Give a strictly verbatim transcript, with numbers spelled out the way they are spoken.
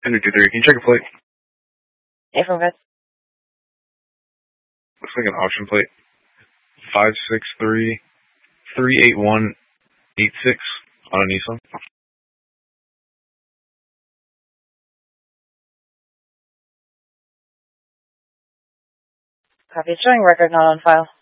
Henry two three, can you check a plate? Yeah, from good. Looks like an auction plate. Five six three three eight one eight six on a Nissan. Copy. Showing record not on file.